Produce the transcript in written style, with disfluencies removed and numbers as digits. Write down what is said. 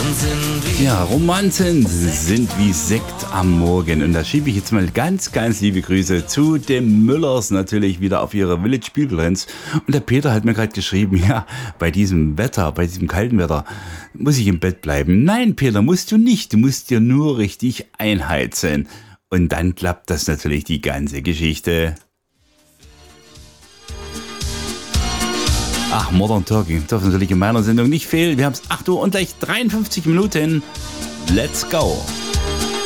Ja, Romanzen sind wie Sekt am Morgen. Und da schiebe ich jetzt mal ganz, ganz liebe Grüße zu den Müllers natürlich wieder auf ihre Village Spielplätze. Und der Peter hat mir gerade geschrieben, ja, bei diesem Wetter, bei diesem kalten Wetter, muss ich im Bett bleiben. Nein, Peter, musst du nicht. Du musst dir nur richtig einheizen. Und dann klappt das natürlich die ganze Geschichte. Ach, Modern Talking darf natürlich in meiner Sendung nicht fehlen. Wir haben es 8 Uhr und gleich 53 Minuten. Let's go!